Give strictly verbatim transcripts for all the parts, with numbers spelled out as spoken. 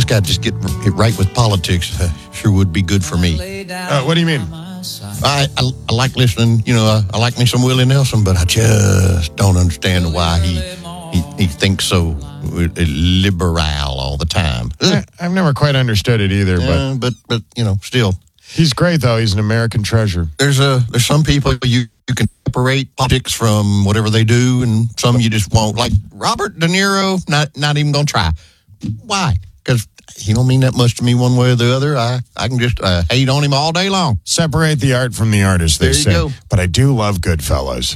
this guy just get right with politics, uh, sure would be good for me. Uh, what do you mean? I, I, I like listening, you know, I, I like me some Willie Nelson, but I just don't understand why he he, he thinks so liberal all the time. I, I've never quite understood it either, uh, but but but you know, still, he's great though. He's an American treasure. There's a there's some people you you can separate politics from whatever they do, and some you just won't. Like Robert De Niro, not not even gonna try. Why? Because he don't mean that much to me one way or the other. I, I can just uh, hate on him all day long. Separate the art from the artist, they there you say. Go. But I do love Goodfellas.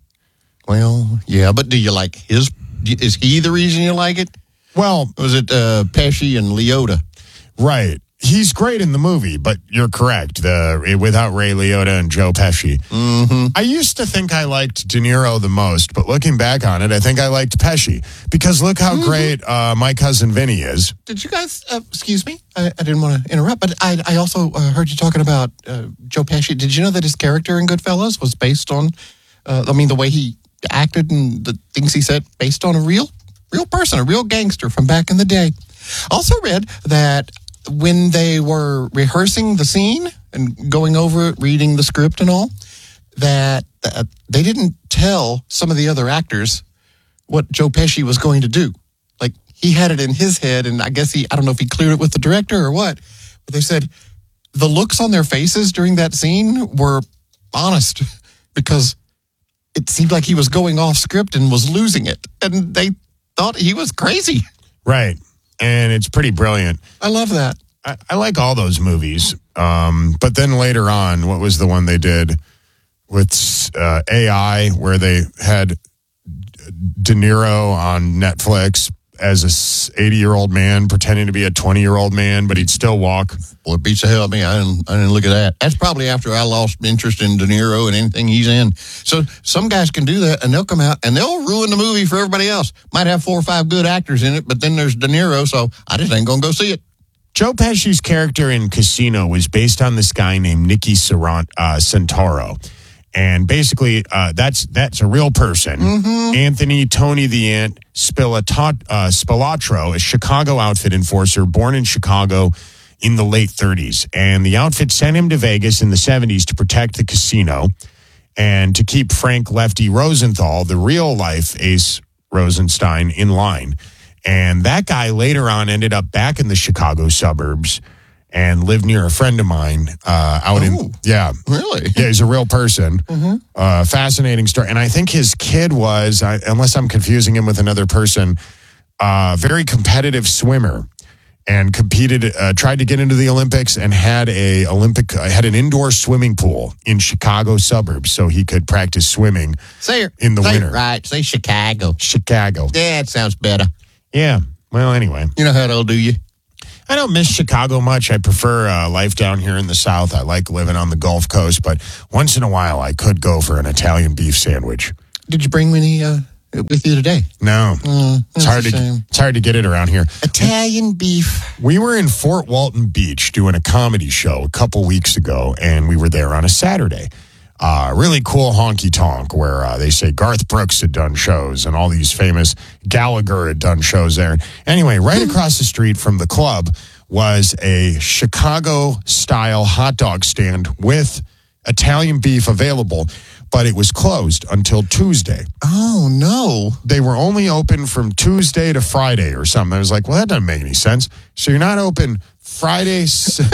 Well, yeah, but do you like his? Is he the reason you like it? Well, was it uh, Pesci and Liotta? Right. He's great in the movie, but you're correct. The without Ray Liotta and Joe Pesci. Mm-hmm. I used to think I liked De Niro the most, but looking back on it, I think I liked Pesci because look how mm-hmm. great uh, My Cousin Vinny is. Did you guys? Uh, excuse me, I, I didn't want to interrupt, but I, I also uh, heard you talking about uh, Joe Pesci. Did you know that his character in Goodfellas was based on? Uh, I mean, the way he acted and the things he said, based on a real, real person, a real gangster from back in the day. Also read that when they were rehearsing the scene and going over it, reading the script and all, that uh, they didn't tell some of the other actors what Joe Pesci was going to do. Like, he had it in his head, and I guess he, I don't know if he cleared it with the director or what, but they said the looks on their faces during that scene were honest because it seemed like he was going off script and was losing it, and they thought he was crazy. Right. And it's pretty brilliant. I love that. I, I like all those movies. Um, but then later on, what was the one they did with uh, A I where they had De Niro on Netflix as a eighty-year-old man pretending to be a twenty-year-old man, but he'd still walk? Boy, it beats the hell out of me. I didn't, I didn't look at that. That's probably after I lost interest in De Niro and anything he's in. So some guys can do that, and they'll come out, and they'll ruin the movie for everybody else. Might have four or five good actors in it, but then there's De Niro, so I just ain't going to go see it. Joe Pesci's character in Casino was based on this guy named Nicky Sarant, uh, Santoro. And basically, uh, that's that's a real person. Mm-hmm. Anthony Tony the Ant Spilato- uh, Spilatro, a Chicago outfit enforcer born in Chicago in the late thirties. And the outfit sent him to Vegas in the seventies to protect the casino and to keep Frank Lefty Rosenthal, the real-life Ace Rosenstein, in line. And that guy later on ended up back in the Chicago suburbs and lived near a friend of mine uh, out oh, in, yeah. Really? Yeah, he's a real person. Mm-hmm. Uh, fascinating story. And I think his kid was, I, unless I'm confusing him with another person, a uh, very competitive swimmer and competed, uh, tried to get into the Olympics and had a Olympic, uh, had an indoor swimming pool in Chicago suburbs so he could practice swimming say it, in the say winter. It right, say Chicago. Chicago. Yeah, it sounds better. Yeah. Well, anyway. You know how that'll do you. I don't miss Chicago much. I prefer uh, life down here in the South. I like living on the Gulf Coast, but once in a while I could go for an Italian beef sandwich. Did you bring any uh, with you today? No. Uh, it's hard to shame. It's hard to get it around here. Italian beef. We were in Fort Walton Beach doing a comedy show a couple weeks ago, and we were there on a Saturday. Uh, really cool honky tonk where uh, they say Garth Brooks had done shows and all these famous Gallagher had done shows there. Anyway, right across the street from the club was a Chicago-style hot dog stand with Italian beef available, but it was closed until Tuesday. Oh, no. They were only open from Tuesday to Friday or something. I was like, well, that doesn't make any sense. So you're not open Friday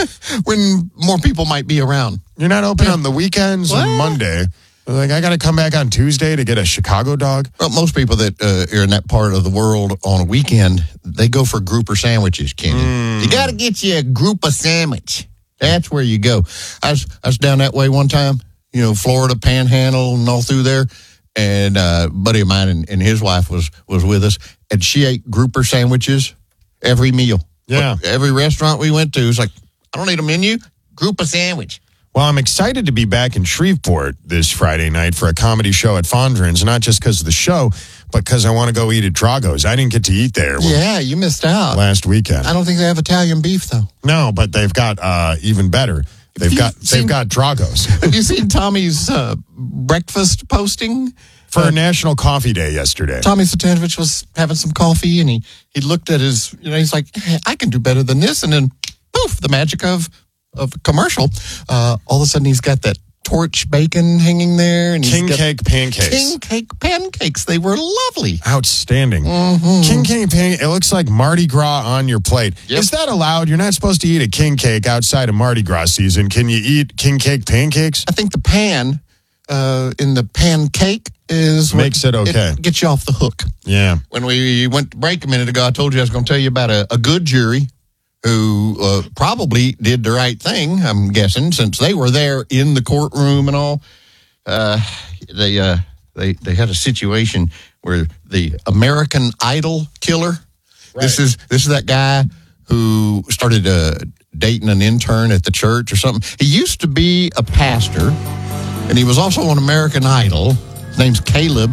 when more people might be around. You're not open on the weekends what? and Monday. Like, I got to come back on Tuesday to get a Chicago dog? Well, most people that uh, are in that part of the world on a weekend, they go for grouper sandwiches, Kenny. Mm. You got to get you a grouper sandwich. That's where you go. I was, I was down that way one time, you know, Florida Panhandle and all through there. And uh, a buddy of mine and, and his wife was, was with us. And she ate grouper sandwiches every meal. Yeah. But every restaurant we went to was like, I don't need a menu, grouper sandwich. Well, I'm excited to be back in Shreveport this Friday night for a comedy show at Fondren's, not just because of the show, but because I want to go eat at Drago's. I didn't get to eat there. Yeah, you missed out. Last weekend. I don't think they have Italian beef, though. No, but they've got uh, even better. They've got seen, they've got Drago's. Have you seen Tommy's uh, breakfast posting? For Uh, National Coffee Day yesterday. Tommy Satanovich was having some coffee, and he, he looked at his, you know, he's like, hey, I can do better than this. And then, poof, the magic of, of a commercial. Uh, all of a sudden, he's got that torch bacon hanging there. And he's King got cake pancakes. King cake pancakes. They were lovely. Outstanding. Mm-hmm. King cake pancake. It looks like Mardi Gras on your plate. Yep. Is that allowed? You're not supposed to eat a king cake outside of Mardi Gras season. Can you eat king cake pancakes? I think the pan uh, in the pancake is what Makes it okay. It gets you off the hook. Yeah. When we went to break a minute ago, I told you I was going to tell you about a, a good jury who uh, probably did the right thing, I'm guessing, since they were there in the courtroom and all. Uh, they, uh, they they had a situation where the American Idol killer, Right. this is this is that guy who started uh, dating an intern at the church or something. He used to be a pastor, and he was also on American Idol. His name's Caleb.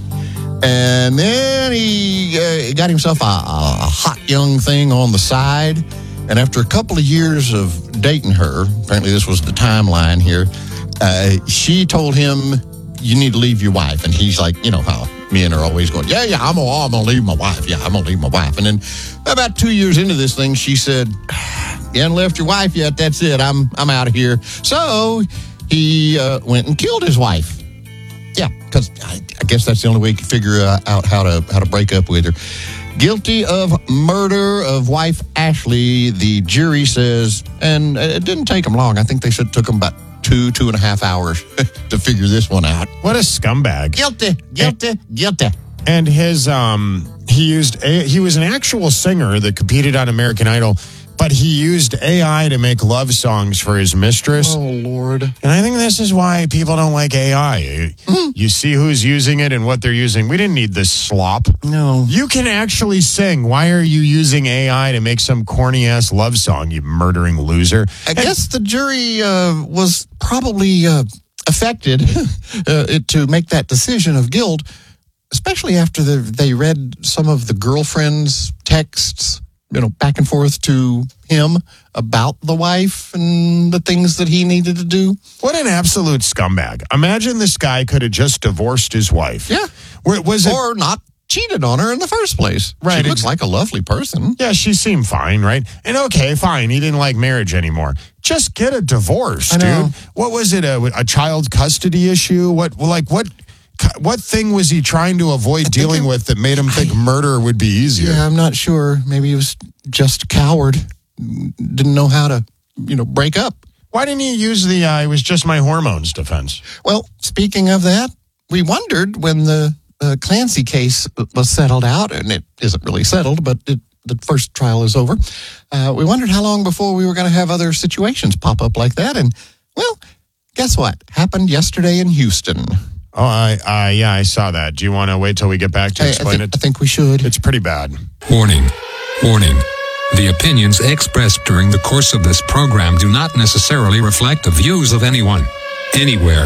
And then he uh, got himself a, a hot young thing on the side. And after a couple of years of dating her, apparently this was the timeline here, uh, she told him, you need to leave your wife. And he's like, you know how men are always going, yeah, yeah, I'm going to leave my wife. Yeah, I'm going to leave my wife. And then about two years into this thing, she said, you haven't left your wife yet. That's it. I'm I'm out of here. So he uh, went and killed his wife. Yeah, because I, I guess that's the only way you can figure uh, out how to how to break up with her. Guilty of murder of wife Ashley, the jury says, and it didn't take them long. I think they said it took them about two, two and a half hours to figure this one out. What a scumbag. Guilty, guilty, and, guilty. And his, um, he used, a, he was an actual singer that competed on American Idol, but he used A I to make love songs for his mistress. Oh, Lord. And I think this is why people don't like A I. Mm. You see who's using it and what they're using. We didn't need this slop. No. You can actually sing. Why are you using A I to make some corny-ass love song, you murdering loser? I and, guess the jury uh, was probably uh, affected uh, to make that decision of guilt, especially after the, they read some of the girlfriend's texts, you know, back and forth to him about the wife and the things that he needed to do. What an absolute scumbag. Imagine this guy could have just divorced his wife. Yeah. Where, was it, or not cheated on her in the first place. Right. She looks like a lovely person. Yeah, she seemed fine, right? And okay, fine. He didn't like marriage anymore. Just get a divorce, I know. dude. What was it? A, a child custody issue? What, like, what... What thing was he trying to avoid dealing it, with that made him think murder would be easier? Yeah, I'm not sure. Maybe he was just a coward. Didn't know how to, you know, break up. Why didn't he use the, uh, it was just my hormones defense? Well, speaking of that, we wondered when the uh, Clancy case was settled out, and it isn't really settled, but it, the first trial is over. Uh, we wondered how long before we were going to have other situations pop up like that. And, well, guess what? Happened yesterday in Houston. Oh, I, uh, yeah, I saw that. Do you want to wait till we get back to I, explain I think, it? I think we should. It's pretty bad. Warning. Warning. The opinions expressed during the course of this program do not necessarily reflect the views of anyone, anywhere.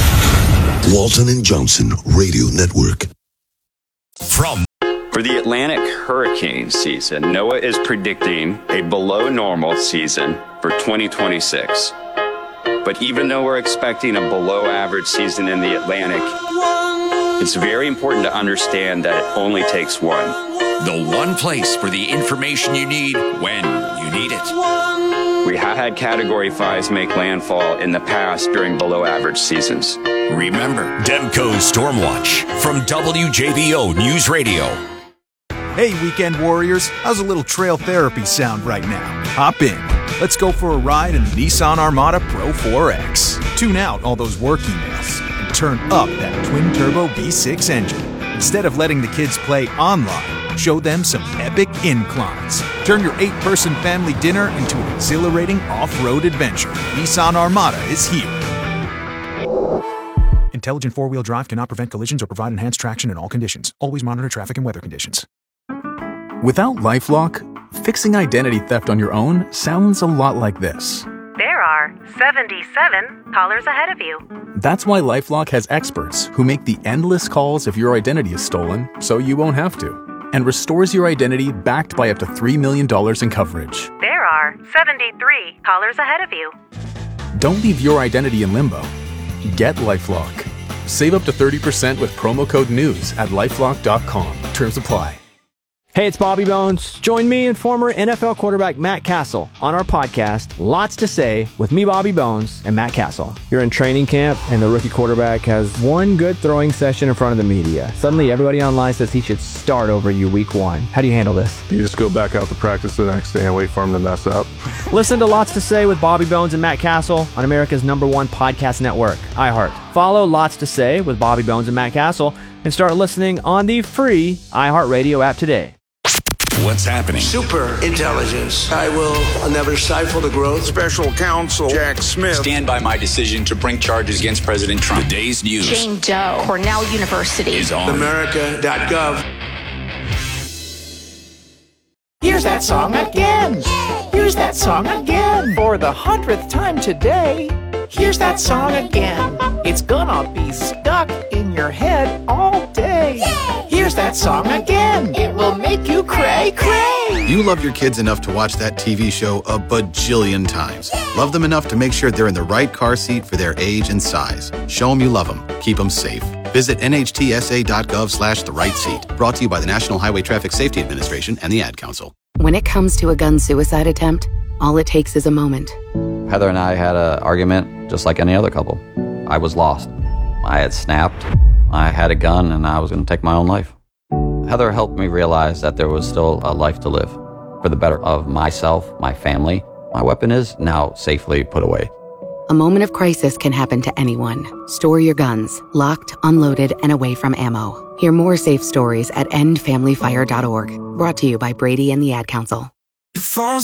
Walton and Johnson Radio Network. From For the Atlantic hurricane season, NOAA is predicting a below normal season for twenty twenty-six. But even though we're expecting a below average season in the Atlantic, it's very important to understand that it only takes one. the one place for the information you need when you need it. We have had Category fives make landfall in the past during below average seasons. Remember, Demco's Stormwatch from W J B O News Radio. Hey, weekend warriors, how's a little trail therapy sound right now? Hop in. Let's go for a ride in the Nissan Armada Pro four X. Tune out all those work emails and turn up that twin-turbo V six engine. Instead of letting the kids play online, show them some epic inclines. Turn your eight-person family dinner into an exhilarating off-road adventure. Nissan Armada is here. Intelligent four-wheel drive cannot prevent collisions or provide enhanced traction in all conditions. Always monitor traffic and weather conditions. Without LifeLock, fixing identity theft on your own sounds a lot like this. There are seventy-seven callers ahead of you. That's why LifeLock has experts who make the endless calls if your identity is stolen, so you won't have to, and restores your identity backed by up to three million dollars in coverage. There are seventy-three callers ahead of you. Don't leave your identity in limbo. Get LifeLock. Save up to thirty percent with promo code NEWS at lifelock dot com. Terms apply. Hey, it's Bobby Bones. Join me and former N F L quarterback Matt Castle on our podcast, Lots to Say, with me, Bobby Bones, and Matt Castle. You're in training camp, and the rookie quarterback has one good throwing session in front of the media. Suddenly, everybody online says he should start over you week one. How do you handle this? You just go back out to practice the next day and wait for him to mess up. Listen to Lots to Say with Bobby Bones and Matt Castle on America's number one podcast network, iHeart. Follow Lots to Say with Bobby Bones and Matt Castle and start listening on the free iHeartRadio app today. What's happening? Super intelligence. I will never stifle the growth. Special counsel Jack Smith. Stand by my decision to bring charges against President Trump. The day's news. Jane Doe, Cornell University. Is on. America dot gov. Here's that song again. Here's that song again. For the hundredth time today. Here's that song again. It's gonna be stuck in your head all day. Here's that song again. It will make you cray cray. You love your kids enough to watch that T V show a bajillion times. Love them enough to make sure they're in the right car seat for their age and size. Show them you love them. Keep them safe. Visit N H T S A dot gov slash the right seat. Brought to you by the National Highway Traffic Safety Administration and the Ad Council. When it comes to a gun suicide attempt, all it takes is a moment. Heather and I had an argument just like any other couple. I was lost. I had snapped. I had a gun and I was going to take my own life. Heather helped me realize that there was still a life to live for the better of myself, my family. My weapon is now safely put away. A moment of crisis can happen to anyone. Store your guns, locked, unloaded, and away from ammo. Hear more safe stories at end family fire dot org. Brought to you by Brady and the Ad Council. Phones